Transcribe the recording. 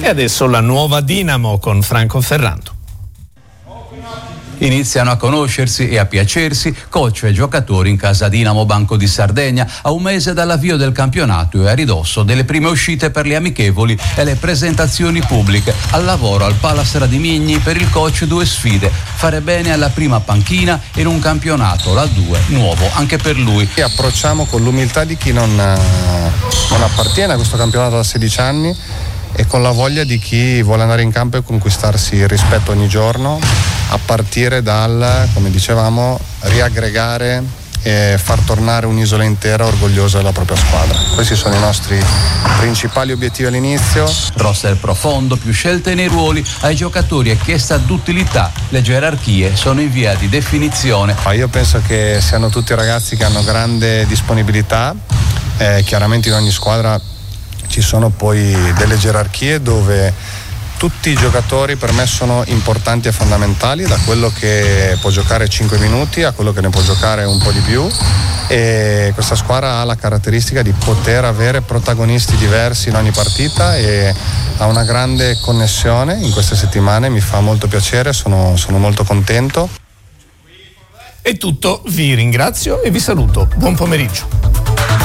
E adesso la nuova Dinamo con Franco Ferrando. Iniziano a conoscersi e a piacersi coach e giocatori in casa Dinamo Banco di Sardegna a un mese dall'avvio del campionato e a ridosso delle prime uscite per le amichevoli e le presentazioni pubbliche. Al lavoro al Palace Radimigni per il coach 2 sfide: fare bene alla prima panchina in un campionato, la 2, nuovo anche per lui. E approcciamo con l'umiltà di chi non appartiene a questo campionato da 16 anni e con la voglia di chi vuole andare in campo e conquistarsi il rispetto ogni giorno, a partire dal, come dicevamo, riaggregare e far tornare un'isola intera orgogliosa della propria squadra. Questi sono i nostri principali obiettivi all'inizio. Roster profondo, più scelte nei ruoli, ai giocatori è chiesta d'utilità, le gerarchie sono in via di definizione. Io penso che siano tutti ragazzi che hanno grande disponibilità, chiaramente in ogni squadra ci sono poi delle gerarchie dove tutti i giocatori per me sono importanti e fondamentali, da quello che può giocare 5 minuti a quello che ne può giocare un po' di più, e questa squadra ha la caratteristica di poter avere protagonisti diversi in ogni partita e ha una grande connessione in queste settimane, mi fa molto piacere, sono molto contento. È tutto, vi ringrazio e vi saluto. Buon pomeriggio.